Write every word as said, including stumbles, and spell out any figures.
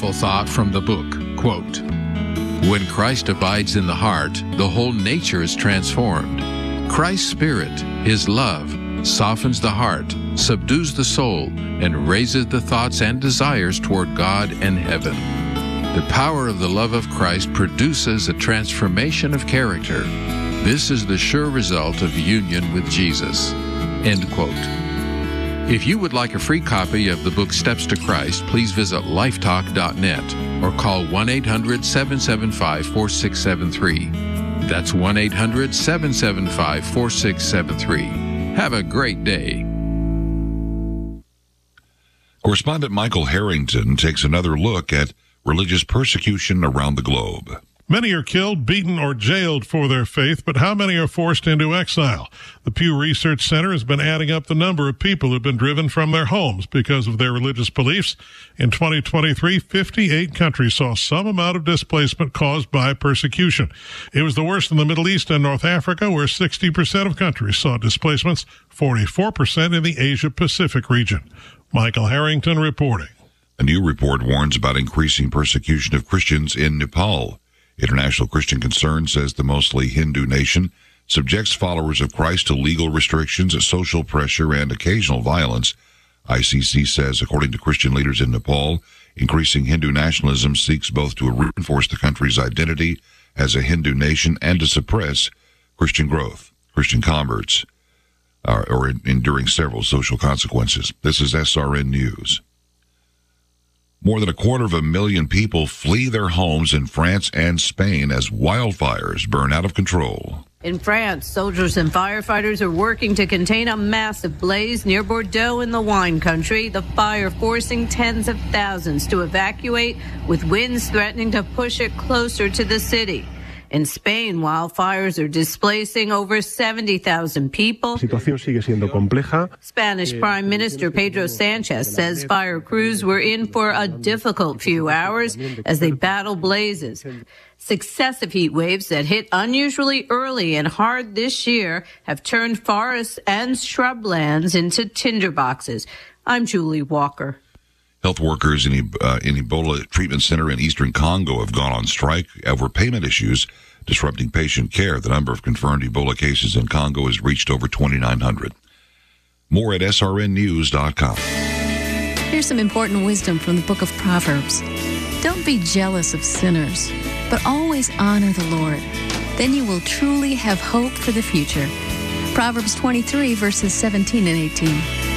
powerful thought from the book, quote, "When Christ abides in the heart, the whole nature is transformed. Christ's Spirit, His love, softens the heart, subdues the soul, and raises the thoughts and desires toward God and heaven. The power of the love of Christ produces a transformation of character. This is the sure result of union with Jesus." End quote. If you would like a free copy of the book Steps to Christ, please visit lifetalk dot net or call one eight hundred, seven seven five, four six seven three. That's one eight hundred, seven seven five, four six seven three. Have a great day. Correspondent Michael Harrington takes another look at religious persecution around the globe. Many are killed, beaten, or jailed for their faith, but how many are forced into exile? The Pew Research Center has been adding up the number of people who have been driven from their homes because of their religious beliefs. In twenty twenty-three, fifty-eight countries saw some amount of displacement caused by persecution. It was the worst in the Middle East and North Africa, where sixty percent of countries saw displacements, forty-four percent in the Asia-Pacific region. Michael Harrington reporting. A new report warns about increasing persecution of Christians in Nepal. International Christian Concern says the mostly Hindu nation subjects followers of Christ to legal restrictions, social pressure, and occasional violence. I C C says, according to Christian leaders in Nepal, increasing Hindu nationalism seeks both to reinforce the country's identity as a Hindu nation and to suppress Christian growth, Christian converts, uh, or enduring several social consequences. This is S R N News. More than a quarter of a million people flee their homes in France and Spain as wildfires burn out of control. In France, soldiers and firefighters are working to contain a massive blaze near Bordeaux in the wine country, the fire forcing tens of thousands to evacuate, with winds threatening to push it closer to the city. In Spain, wildfires are displacing over seventy thousand people. Spanish Prime Minister Pedro Sanchez says fire crews were in for a difficult few hours as they battle blazes. Successive heat waves that hit unusually early and hard this year have turned forests and shrublands into tinderboxes. I'm Julie Walker. Health workers in, uh, in Ebola treatment center in eastern Congo have gone on strike over payment issues disrupting patient care. The number of confirmed Ebola cases in Congo has reached over twenty-nine hundred. More at S R N news dot com. Here's some important wisdom from the book of Proverbs. Don't be jealous of sinners, but always honor the Lord. Then you will truly have hope for the future. Proverbs twenty-three, verses seventeen and eighteen.